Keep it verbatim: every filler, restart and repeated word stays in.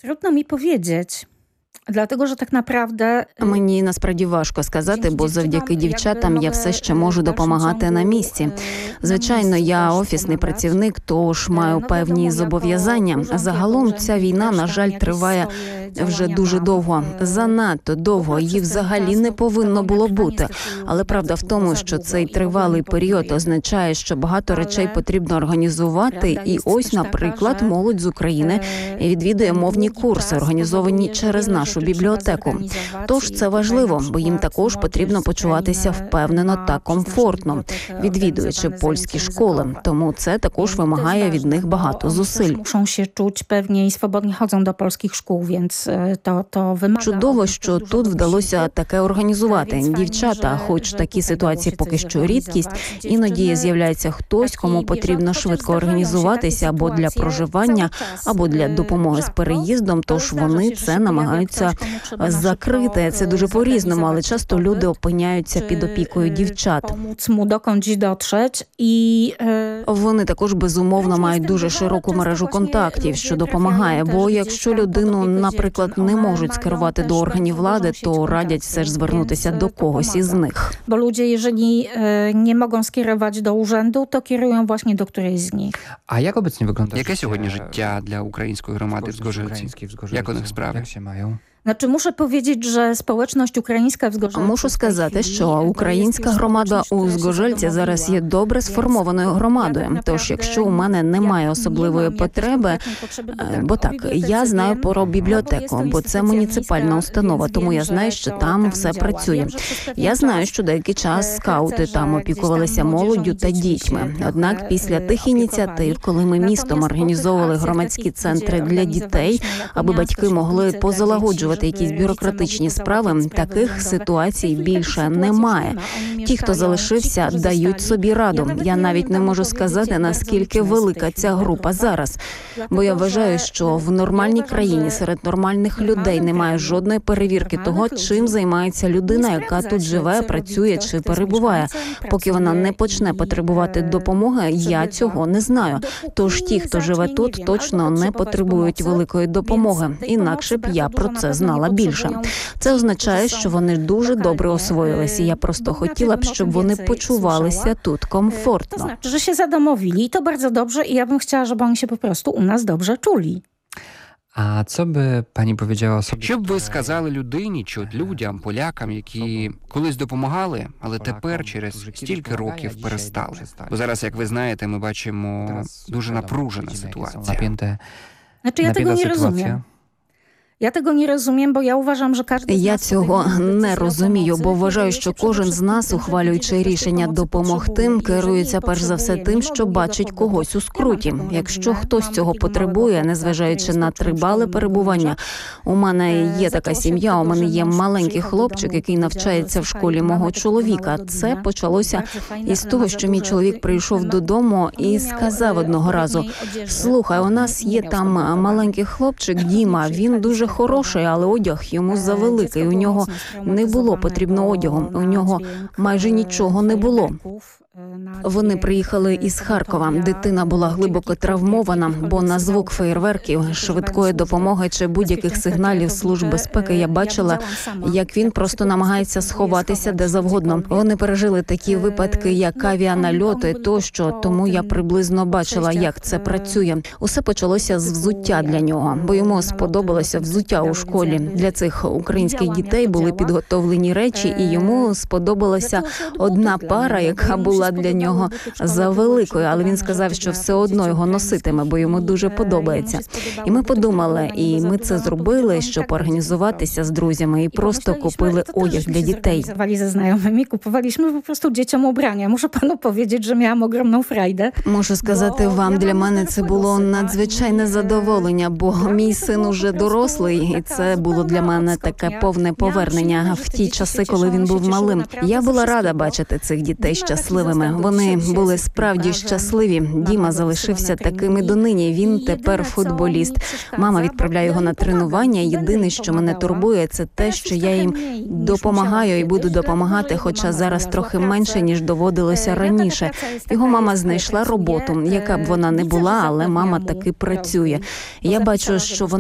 Trudno mi powiedzieć, dlatego że tak naprawdę Мені насправді важко сказати, бо завдяки дівчатам я все ще можу допомагати на місці. Звичайно, я офісний працівник, тож маю певні зобов'язання. Загалом ця війна, на жаль, триває вже дуже довго. Занадто довго. Її взагалі не повинно було бути. Але правда в тому, що цей тривалий період означає, що багато речей потрібно організувати. І ось, наприклад, молодь з України відвідує мовні курси, організовані через нашу бібліотеку. Тож це важливо, бо їм також потрібно почуватися впевнено та комфортно, відвідуючи польські школи. Тому це також вимагає від них багато зусиль. Muszą się czuć pewnie i swobodnie chodzą do polskich szkół, więc to, to wymaga... Чудово, що тут вдалося таке організувати. Дівчата, хоч такі ситуації поки що рідкість, іноді з'являється хтось, кому потрібно швидко організуватися або для проживання, або для допомоги з переїздом, тож вони це намагаються закрити. Це дуже по-різному, але часто люди опиняються під опікою дівчат. Вони також, безумовно, мають дуже широку мережу контактів, що допомагає, бо якщо людину, наприклад, не можуть скерувати до органів влади, то радять все ж звернутися до когось із них. Бо люди, jeżeli nie mogą skierować do urzędu, to kierują właśnie do którejś z nich. А як обecnie wygląda Яке сьогодні життя для української громади в Згорzelці? Як у них справи? Jak się mają? Znaczy, muszę powiedzieć, że społeczność ukraińska w Zgorzelcu... Мушу сказати, що українська громада у Згорzelці зараз є добре сформованою громадою. Тож, якщо у мене немає особливої потреби, бо так, я знаю про бібліотеку, бо це муніципальна установа, тому я знаю, що там все працює. Я знаю, що деякий час скаути там опікувалися молоддю та дітьми. Однак після тих ініціатив, коли ми містом організовували громадські центри для дітей, аби батьки могли позалагоджувати якісь бюрократичні справи, таких ситуацій більше немає. Ті, хто залишився, дають собі раду. Я навіть не можу сказати, наскільки велика ця група зараз. Бо я вважаю, що в нормальній країні серед нормальних людей немає жодної перевірки того, чим займається людина, яка тут живе, працює чи перебуває. Поки вона не почне потребувати допомоги, я цього не знаю. Тож ті, хто живе тут, точно не потребують великої допомоги. Інакше б я про це знала більше. Це означає, що вони дуже добре освоїлися. Я просто хотіла б, щоб вони почувалися тут комфортно. To znaczy, że się zadomowili i to bardzo dobrze i ja bym chciała, żeby oni się po prostu u nas dobrze czuli. A co by pani powiedziała osobie, Що б ви сказали людині чи от людям, полякам, які колись допомагали, але тепер через стільки років перестали? Бо зараз, як ви знаєте, ми бачимо дуже напружена ситуація. napięte, Znaczy, ja tego napięta nie sytuacja? rozumiem. Ja tego nie rozumiem, bo ja uważam, że każdy z Я nas цього podejmuje не decyzję o розумію, pomocy, бо вважаю, kieruje що się кожен przede з нас, wszystkim tym, że ухвалюючи widzi, że рішення pomocy допомогти, potrzebuje. керується Jeżeli перш за все potrzebuje, тим, nie що mogą бачить jego когось у pomóc. скруті. Ja mam taką Якщо rodzinę, хтось mam цього takiego потребує, małego незважаючи chłopca, на który jest тривале ucznią перебування, у мене є така Zaczęło się сім'я, od у tego, мене że є mąż маленький przyjechał do хлопчик, domu, який powiedział, навчається в "Słuchaj, школі mamy мого takiego чоловіка. małego Це Dina, почалося bardzo fajna, із ale того, ma що za мій duże чоловік i прийшов ma- додому і nie miał, сказав e, одного разу: odpowiedniej odzieży. «Слухай, у нас є Nie miał там zdobywanego. маленький хлопчик Діма, він дуже хороший, але одяг йому завеликий, у нього не було потрібного одягу, у нього майже нічого не було». Вони приїхали із Харкова. Дитина була глибоко травмована, бо на звук феєрверків, швидкої допомоги чи будь-яких сигналів служб безпеки я бачила, як він просто намагається сховатися де завгодно. Вони пережили такі випадки, як авіанальоти тощо, тому я приблизно бачила, як це працює. Усе почалося з взуття для нього, бо йому сподобалося взуття у школі. Для цих українських дітей були підготовлені речі, і йому сподобалася одна пара, яка була для нього завеликою, але він сказав, що все одно його носитиме, бо йому дуже подобається. І ми подумали, і ми це зробили, щоб організуватися з друзями, і просто купили одяг для дітей. Zorganizowali ze znajomymi, kupowaliśmy po prostu dzieciom ubrania. Muszę panu powiedzieć, że miałam ogromną frajdę. Можу сказати вам, для мене це було надзвичайне задоволення, бо мій син уже дорослий, і це було для мене таке повне повернення в ті часи, коли він був малим. Я була рада бачити цих дітей щасливими. Вони були справді щасливі. Діма залишився таким і донині. Він тепер футболіст. Мама відправляє його на тренування. Єдине, що мене турбує, це те, що я їм допомагаю і буду допомагати, хоча зараз трохи менше, ніж доводилося раніше. Його мама знайшла роботу, яка б вона не була, але мама таки працює. Я бачу, що вона